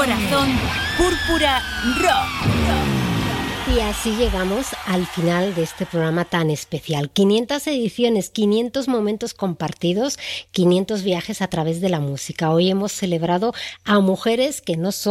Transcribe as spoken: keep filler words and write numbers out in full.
Corazón Púrpura Rock. Y así llegamos al final de este programa tan especial. quinientas ediciones, quinientos momentos compartidos, quinientos viajes a través de la música. Hoy hemos celebrado a mujeres que no son